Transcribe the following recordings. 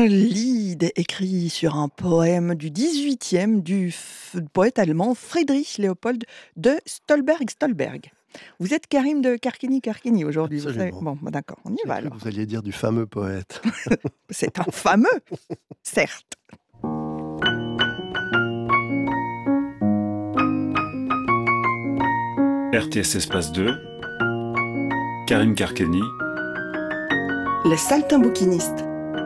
Un Lied écrit sur un poème du 18e du poète allemand Friedrich Leopold de Stolberg. Vous êtes Karim de Karkini aujourd'hui, vous savez. Absolument. Bon, bah d'accord, on y J'ai va cru que alors. vous alliez dire du fameux poète. C'est un fameux, certes. RTS Espace 2, Karim Karkeni, Le saltimbouquiniste.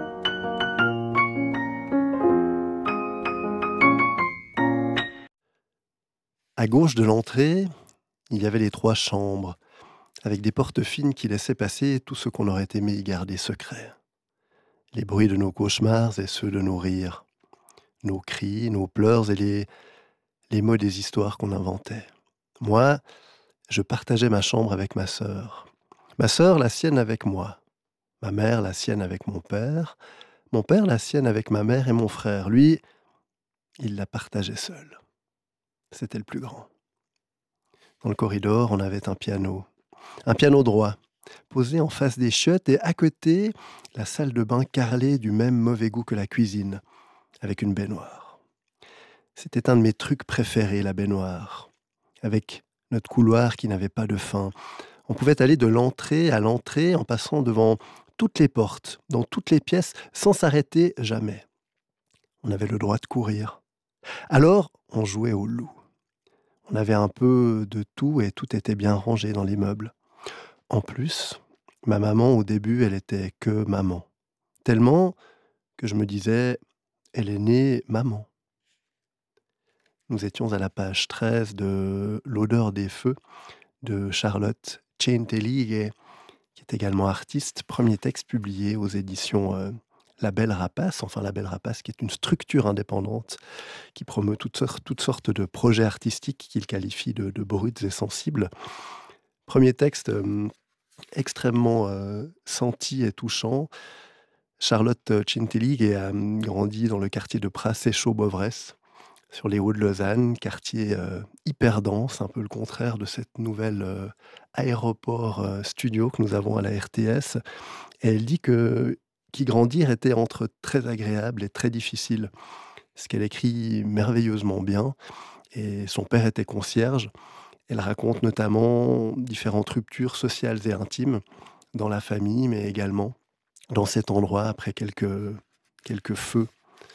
À gauche de l'entrée, il y avait les 3 chambres, avec des portes fines qui laissaient passer tout ce qu'on aurait aimé y garder secret. Les bruits de nos cauchemars et ceux de nos rires, nos cris, nos pleurs et les mots des histoires qu'on inventait. Moi, je partageais ma chambre avec ma sœur. Ma sœur, la sienne avec moi. Ma mère, la sienne avec mon père. Mon père, la sienne avec ma mère et mon frère. Lui, il la partageait seul. C'était le plus grand. Dans le corridor, on avait un piano droit, posé en face des chiottes et à côté, la salle de bain carrelée du même mauvais goût que la cuisine, avec une baignoire. C'était un de mes trucs préférés, la baignoire, avec notre couloir qui n'avait pas de fin. On pouvait aller de l'entrée à l'entrée en passant devant toutes les portes, dans toutes les pièces, sans s'arrêter jamais. On avait le droit de courir. Alors, on jouait au loup. On avait un peu de tout et tout était bien rangé dans les meubles. En plus, ma maman, au début, elle était que maman. Tellement que je me disais, elle est née maman. Nous étions à la page 13 de L'odeur des feux de Charlotte Cientelli, qui est également artiste. Premier texte publié aux éditions La Belle Rapace. Enfin, La Belle Rapace, qui est une structure indépendante qui promeut toutes sortes de projets artistiques qu'il qualifie de bruts et sensibles. Premier texte extrêmement senti et touchant. Charlotte Cientelli a grandi dans le quartier de Pracéchaud-Bovresse, sur les Hauts de Lausanne, quartier hyper dense, un peu le contraire de cette nouvelle aéroport studio que nous avons à la RTS. Et elle dit qu'y grandir était entre très agréable et très difficile, ce qu'elle écrit merveilleusement bien. Et son père était concierge. Elle raconte notamment différentes ruptures sociales et intimes dans la famille, mais également dans cet endroit après quelques feux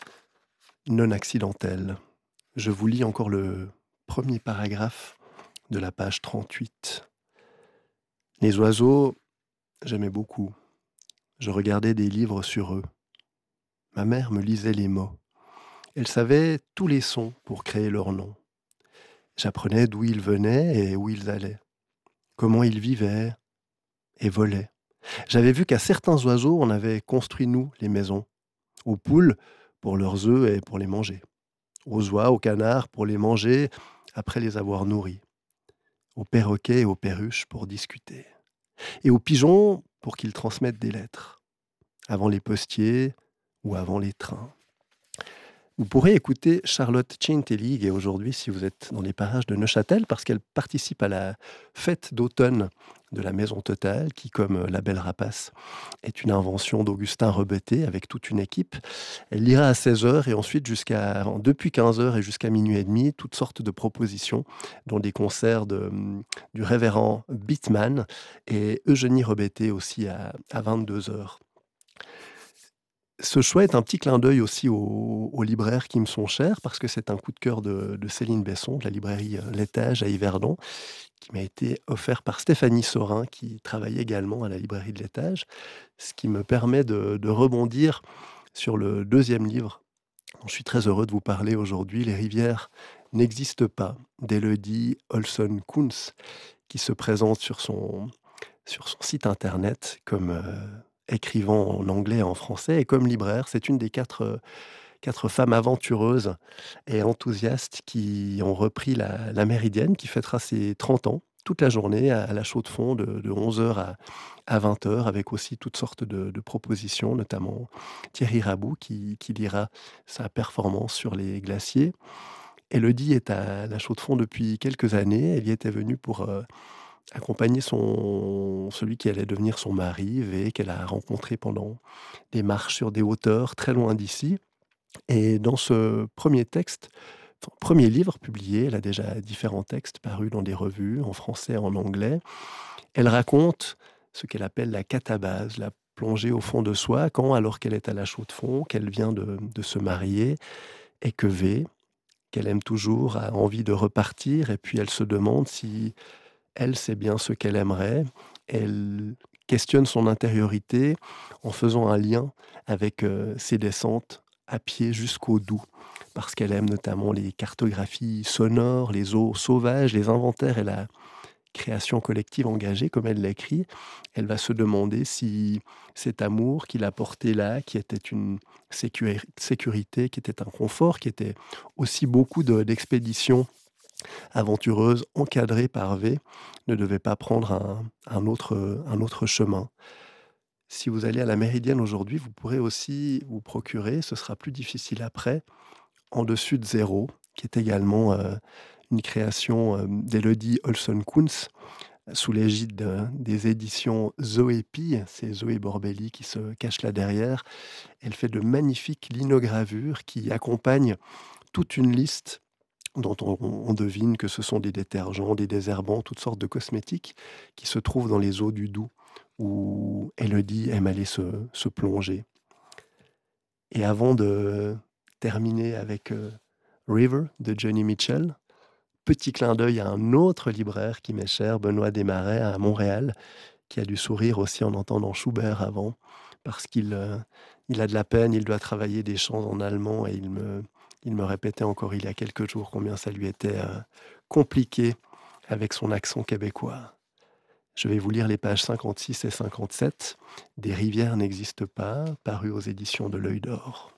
non accidentels. Je vous lis encore le premier paragraphe de la page 38. Les oiseaux, j'aimais beaucoup. Je regardais des livres sur eux. Ma mère me lisait les mots. Elle savait tous les sons pour créer leur nom. J'apprenais d'où ils venaient et où ils allaient, comment ils vivaient et volaient. J'avais vu qu'à certains oiseaux, on avait construit, nous, les maisons. Aux poules, pour leurs œufs et pour les manger. Aux oies, aux canards, pour les manger après les avoir nourris. Aux perroquets et aux perruches, pour discuter. Et aux pigeons, pour qu'ils transmettent des lettres. Avant les postiers ou avant les trains. Vous pourrez écouter Charlotte Cientelli aujourd'hui si vous êtes dans les parages de Neuchâtel parce qu'elle participe à la fête d'automne de la Maison Totale qui, comme La Belle Rapace, est une invention d'Augustin Rebeté avec toute une équipe. Elle lira à 16h et ensuite depuis 15h et jusqu'à minuit et demi toutes sortes de propositions dont des concerts du révérend Bittman et Eugénie Rebeté aussi à 22h. Ce choix est un petit clin d'œil aussi aux libraires qui me sont chers, parce que c'est un coup de cœur de Céline Besson, de la librairie L'Étage à Yverdon, qui m'a été offert par Stéphanie Sorin, qui travaille également à la librairie de L'Étage, ce qui me permet de rebondir sur le deuxième livre dont je suis très heureux de vous parler aujourd'hui, Les rivières n'existent pas, d'Élodie Olson-Kunz, qui se présente sur son site internet comme écrivant en anglais et en français et comme libraire. C'est une des quatre femmes aventureuses et enthousiastes qui ont repris la Méridienne, qui fêtera ses 30 ans toute la journée à la Chaux-de-Fonds de 11h à 20h, avec aussi toutes sortes de propositions, notamment Thierry Rabou qui lira sa performance sur les glaciers. Élodie est à la Chaux-de-Fonds depuis quelques années. Elle y était venue pour accompagner celui qui allait devenir son mari, V, qu'elle a rencontré pendant des marches sur des hauteurs très loin d'ici. Et dans ce premier texte, premier livre publié, elle a déjà différents textes parus dans des revues, en français, en anglais. Elle raconte ce qu'elle appelle la catabase, la plongée au fond de soi, quand, alors qu'elle est à la chaux de fond, qu'elle vient de se marier, et que V, qu'elle aime toujours, a envie de repartir, et puis elle se demande si elle sait bien ce qu'elle aimerait. Elle questionne son intériorité en faisant un lien avec ses descentes à pied jusqu'au Doubs, parce qu'elle aime notamment les cartographies sonores, les eaux sauvages, les inventaires et la création collective engagée, comme elle l'écrit. Elle va se demander si cet amour qu'il a porté là, qui était une sécurité, qui était un confort, qui était aussi beaucoup d'expéditions aventureuses encadrées par V, ne devait pas prendre un autre chemin. Si vous allez à la Méridienne aujourd'hui, vous pourrez aussi vous procurer, ce sera plus difficile après, En dessus de zéro, qui est également une création d'Élodie Olson-Kuntz, sous l'égide des éditions Zoépi. C'est Zoé Borbelli qui se cache là derrière. Elle fait de magnifiques linogravures qui accompagnent toute une liste dont on devine que ce sont des détergents, des désherbants, toutes sortes de cosmétiques qui se trouvent dans les eaux du Doubs, où Élodie aime aller se plonger. Et avant de terminer avec River de Joni Mitchell, petit clin d'œil à un autre libraire qui m'est cher, Benoît Desmarais, à Montréal, qui a dû sourire aussi en entendant Schubert avant, parce il a de la peine, il doit travailler des chants en allemand, et il me répétait encore il y a quelques jours combien ça lui était compliqué avec son accent québécois. Je vais vous lire les pages 56 et 57. Des rivières n'existent pas, paru aux éditions de l'Œil d'Or.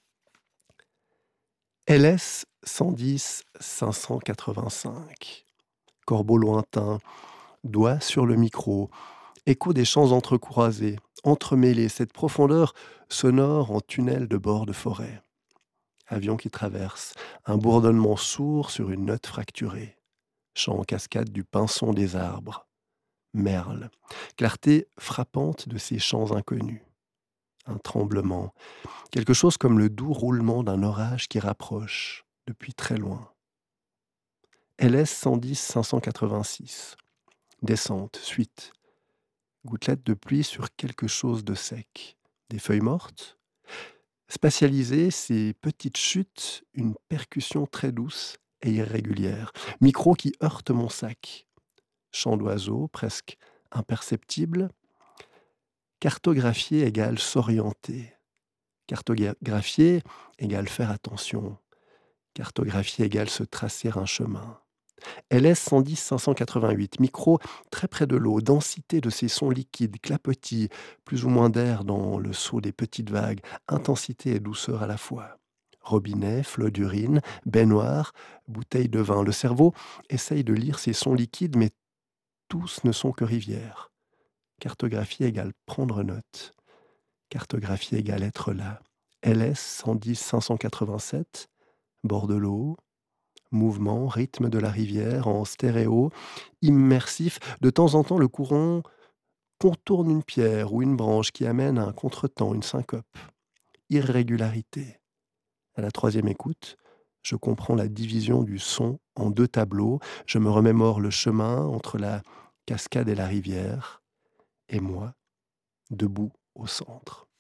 LS 110 585. Corbeau lointain, doigt sur le micro, écho des champs entrecroisés, entremêlés, cette profondeur sonore en tunnel de bord de forêt. Avion qui traverse, un bourdonnement sourd sur une note fracturée. Chant en cascade du pinson des arbres. Merle, clarté frappante de ces champs inconnus. Un tremblement, quelque chose comme le doux roulement d'un orage qui rapproche depuis très loin. LS 110 586. Descente, suite. Gouttelettes de pluie sur quelque chose de sec. Des feuilles mortes. Spatialisées, ces petites chutes, une percussion très douce et irrégulière. Micro qui heurte mon sac. Chant d'oiseau, presque imperceptible. Cartographier égale s'orienter. Cartographier égale faire attention. Cartographier égale se tracer un chemin. LS 110 588, micro très près de l'eau, densité de ces sons liquides, clapotis, plus ou moins d'air dans le seau des petites vagues, intensité et douceur à la fois. Robinet, flot d'urine, baignoire, bouteille de vin. Le cerveau essaye de lire ces sons liquides, mais tous ne sont que rivières. Cartographie égale prendre note. Cartographie égale être là. LS 110 587, bord de l'eau, mouvement, rythme de la rivière en stéréo, immersif. De temps en temps, le courant contourne une pierre ou une branche qui amène à un contretemps, une syncope. Irrégularité. À la troisième écoute, je comprends la division du son en deux tableaux. Je me remémore le chemin entre la cascade et la rivière, et moi, debout au centre.